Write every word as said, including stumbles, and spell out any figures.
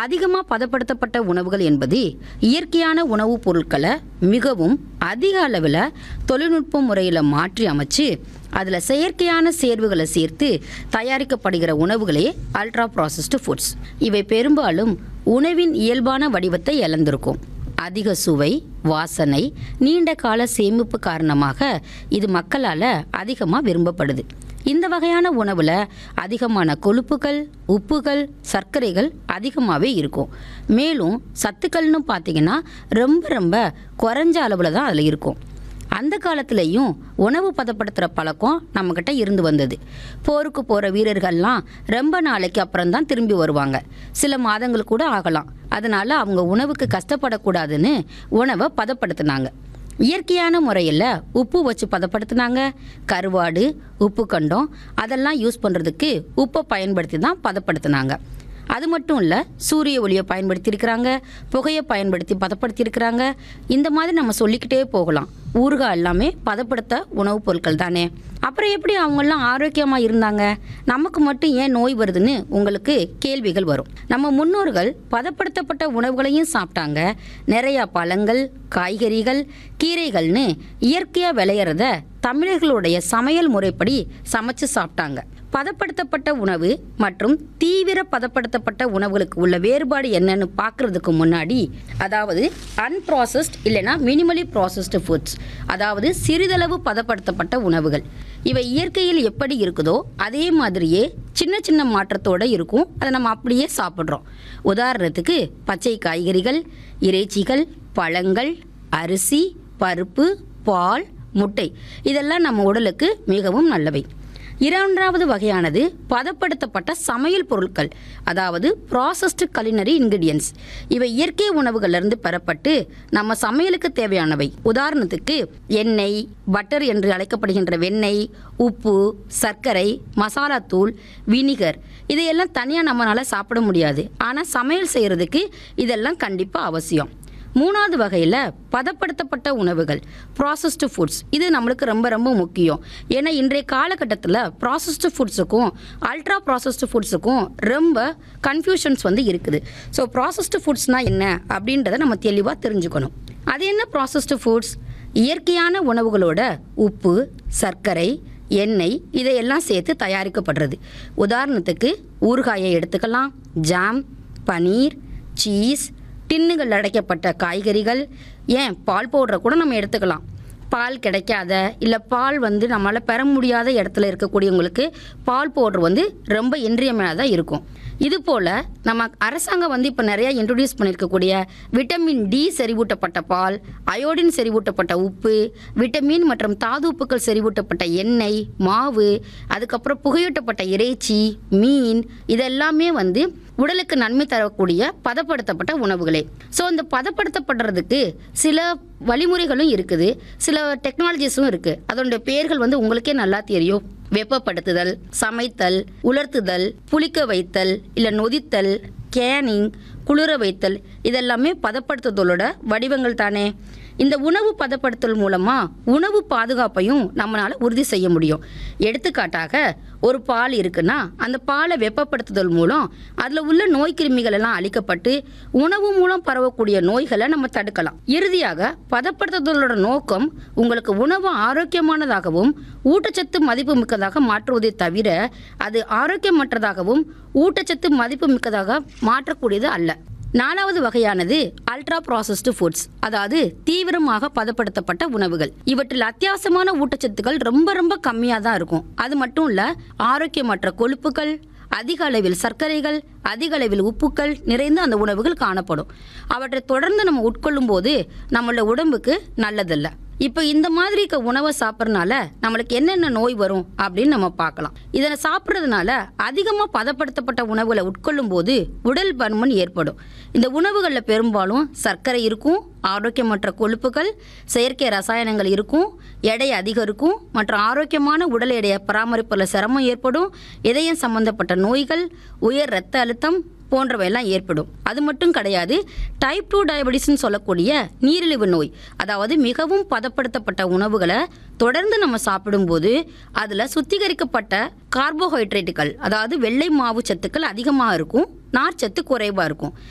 அதிகமாக பதப்படுத்தப்பட்ட உணவுகள் என்பது இயற்கையான உணவுப் பொருட்களை மிகவும் அதிக அளவில் தொழில்நுட்ப முறையில் மாற்றி அமைச்சு அதில் செயற்கையான சேர்வுகளை சேர்த்து தயாரிக்கப்படுகிற உணவுகளே அல்ட்ரா ப்ராசஸ்டு ஃபுட்ஸ். இவை பெரும்பாலும் உணவின் இயல்பான வடிவத்தை இழந்திருக்கும். அதிக சுவை, வாசனை, நீண்ட கால சேமிப்பு காரணமாக இது மக்களால் அதிகமாக விரும்பப்படுது. இந்த வகையான உணவில் அதிகமான கொழுப்புகள், உப்புகள், சர்க்கரைகள் அதிகமாகவே இருக்கும். மேலும் சத்துக்கள்னு பார்த்திங்கன்னா ரொம்ப ரொம்ப குறைஞ்ச அளவில் தான் அதில் இருக்கும். அந்த காலத்துலேயும் உணவு பதப்படுத்துகிற பழக்கம் நம்மக்கிட்ட இருந்து வந்தது. போருக்கு போகிற வீரர்கள்லாம் ரொம்ப நாளைக்கு அப்புறம் தான் திரும்பி வருவாங்க. சில மாதங்கள் கூட ஆகலாம். அதனால் அவங்க உணவுக்கு கஷ்டப்படக்கூடாதுன்னு உணவை பதப்படுத்தினாங்க. இயற்கையான முறையில் உப்பு வச்சு பதப்படுத்தினாங்க. கருவாடு, உப்பு கண்டம் அதெல்லாம் யூஸ் பண்ணுறதுக்கு உப்பை பயன்படுத்தி தான் பதப்படுத்தினாங்க. அது மட்டும் இல்லை, சூரிய ஒளியை பயன்படுத்தியிருக்கிறாங்க, புகையை பயன்படுத்தி பதப்படுத்தியிருக்கிறாங்க. இந்த மாதிரி நம்ம சொல்லிக்கிட்டே போகலாம். ஊறுகாய் எல்லாமே பதப்படுத்த உணவுப் பொருட்கள் தானே. அப்புறம் எப்படி அவங்கெல்லாம் ஆரோக்கியமாக இருந்தாங்க? நமக்கு மட்டும் ஏன் நோய் வருதுன்னு உங்களுக்கு கேள்விகள் வரும். நம்ம முன்னோர்கள் பதப்படுத்தப்பட்ட உணவுகளையும் சாப்பிட்டாங்க. நிறையா பழங்கள், காய்கறிகள், கீரைகள்னு இயற்கையாக விளையிறத தமிழர்களுடைய சமையல் முறைப்படி சமைச்சு சாப்பிட்டாங்க. பதப்படுத்தப்பட்ட உணவு மற்றும் தீவிர பதப்படுத்தப்பட்ட உணவுகளுக்கு உள்ள வேறுபாடு என்னன்னு பார்க்கறதுக்கு முன்னாடி, அதாவது அன்ப்ராசஸ்ட் இல்லைனா மினிமலி ப்ராசஸ்டு ஃபுட்ஸ், அதாவது சிறிதளவு பதப்படுத்தப்பட்ட உணவுகள், இவை இயற்கையில் எப்படி இருக்குதோ அதே மாதிரியே சின்ன சின்ன மாற்றத்தோடு இருக்கும். அதை நம்ம அப்படியே சாப்பிட்றோம். உதாரணத்துக்கு பச்சை காய்கறிகள், இறைச்சிகள், பழங்கள், அரிசி, பருப்பு, பால், முட்டை இதெல்லாம் நம்ம உடலுக்கு மிகவும் நல்லவை. இரண்டாவது வகையானது பதப்படுத்தப்பட்ட சமையல் பொருட்கள், அதாவது ப்ராசஸ்டு கலினரி இன்கிரிடியன்ஸ். இவை இயற்கை உணவுகளிலிருந்து பெறப்பட்டு நம்ம சமையலுக்கு தேவையானவை. உதாரணத்துக்கு எண்ணெய், பட்டர் என்று அழைக்கப்படுகின்ற வெண்ணெய், உப்பு, சர்க்கரை, மசாலாத்தூள், வினிகர் இதையெல்லாம் தனியாக நம்மளால் சாப்பிட முடியாது. ஆனால் சமையல் செய்கிறதுக்கு இதெல்லாம் கண்டிப்பாக அவசியம். மூணாவது வகையில் பதப்படுத்தப்பட்ட உணவுகள், ப்ராசஸ்டு ஃபுட்ஸ். இது நம்மளுக்கு ரொம்ப ரொம்ப முக்கியம். ஏன்னா இன்றைய காலகட்டத்தில் ப்ராசஸ்டு ஃபுட்ஸுக்கும் அல்ட்ரா ப்ராசஸ்டு ஃபுட்ஸுக்கும் ரொம்ப கன்ஃபியூஷன்ஸ் வந்து இருக்குது. ஸோ ப்ராசஸ்டு ஃபுட்ஸ்னால் என்ன அப்படின்றத நம்ம தெளிவாக தெரிஞ்சுக்கணும். அது என்ன ப்ராசஸ்டு ஃபுட்ஸ்? இயற்கையான உணவுகளோட உப்பு, சர்க்கரை, எண்ணெய் இதையெல்லாம் சேர்த்து தயாரிக்கப்படுறது. உதாரணத்துக்கு ஊறுகாயை எடுத்துக்கலாம், ஜாம், பனீர், சீஸ், டின்னுகள் அடைக்கப்பட்ட காய்கறிகள், ஏன் பால் பவுடரை கூட நம்ம எடுத்துக்கலாம். பால் கிடைக்காத இல்லை பால் வந்து நம்மளால் பெற முடியாத இடத்துல இருக்கக்கூடியவங்களுக்கு பால் பவுடர் வந்து ரொம்ப இன்றியமையாததாக இருக்கும். இது போல் நம்ம அரசாங்கம் வந்து இப்போ நிறையா இன்ட்ரடியூஸ் பண்ணியிருக்கக்கூடிய விட்டமின் டி செறிவூட்டப்பட்ட பால், அயோடின் செறிவூட்டப்பட்ட உப்பு, விட்டமின் மற்றும் தாது உப்புக்கள் செறிவூட்டப்பட்ட எண்ணெய், மாவு, அதுக்கப்புறம் புகையூட்டப்பட்ட இறைச்சி, மீன் இதெல்லாமே வந்து உடலுக்கு நன்மை தரக்கூடிய பதப்படுத்தப்பட்ட உணவுகளே. ஸோ இந்த பதப்படுத்தப்படுறதுக்கு சில வழிமுறைகளும் இருக்குது, சில டெக்னாலஜிஸும் இருக்குது. அதனுடைய பெயர்கள் வந்து உங்களுக்கே நல்லா தெரியும். வெப்பப்படுத்துதல், சமைத்தல், உலர்த்துதல், புளிக்க வைத்தல், இல்லை நொதித்தல், கேனிங், குளிர வைத்தல் இதெல்லாமே பதப்படுத்துதலோட வடிவங்கள் தானே. இந்த உணவு பதப்படுத்தல் மூலமாக உணவு பாதுகாப்பையும் நம்மளால் உறுதி செய்ய முடியும். எடுத்துக்காட்டாக ஒரு பால் இருக்குன்னா அந்த பாலை வெப்பப்படுத்துதல் மூலம் அதில் உள்ள நோய் கிருமிகள் எல்லாம் அழிக்கப்பட்டு உணவு மூலம் பரவக்கூடிய நோய்களை நம்ம தடுக்கலாம். இறுதியாக பதப்படுத்துதலோட நோக்கம் உங்களுக்கு உணவு ஆரோக்கியமானதாகவும் ஊட்டச்சத்து மதிப்பு மிக்கதாக மாற்றுவதை தவிர அது ஆரோக்கியமற்றதாகவும் ஊட்டச்சத்து மதிப்பு மிக்கதாக மாற்றக்கூடியது அல்ல. நாலாவது வகையானது அல்ட்ரா ப்ராசஸ்டு ஃபுட்ஸ், அதாவது தீவிரமாக பதப்படுத்தப்பட்ட உணவுகள். இவற்றில் அத்தியாவசியமான ஊட்டச்சத்துக்கள் ரொம்ப ரொம்ப கம்மியாக தான் இருக்கும். அது மட்டும் இல்லை, ஆரோக்கியமற்ற கொழுப்புகள், அதிக அளவில் சர்க்கரைகள், அதிக அளவில் உப்புக்கள் நிறைந்து அந்த உணவுகள் காணப்படும். அவற்றை தொடர்ந்து நம்ம உட்கொள்ளும் போது நம்மளோட உடம்புக்கு நல்லதில்லை. இப்போ இந்த மாதிரி இருக்க உணவை சாப்பிட்றதுனால நம்மளுக்கு என்னென்ன நோய் வரும் அப்படின்னு நம்ம பார்க்கலாம். இதனை சாப்பிட்றதுனால அதிகமாக பதப்படுத்தப்பட்ட உணவுகளை உட்கொள்ளும் போது உடல் பருமன் ஏற்படும். இந்த உணவுகளில் பெரும்பாலும் சர்க்கரை இருக்கும், ஆரோக்கியமற்ற கொழுப்புகள், செயற்கை ரசாயனங்கள் இருக்கும், எடை அதிகம் இருக்கும் மற்றும் ஆரோக்கியமான உடல் எடையை பராமரிப்பில் சிரமம் ஏற்படும். இதயம் சம்பந்தப்பட்ட நோய்கள், உயர் இரத்த அழுத்தம் போன்றவையெல்லாம் ஏற்படும். அது மட்டும் கிடையாது, டைப் டூ டயபெட்டிஸ்ன்னு சொல்லக்கூடிய நீரிழிவு நோய், அதாவது மிகவும் பதப்படுத்தப்பட்ட உணவுகளை தொடர்ந்து நம்ம சாப்பிடும்போது அதில் சுத்திகரிக்கப்பட்ட கார்போஹைட்ரேட்டுகள், அதாவது வெள்ளை மாவு சத்துக்கள் அதிகமாக இருக்கும், நார்ச்சத்து குறைவாக இருக்கும்.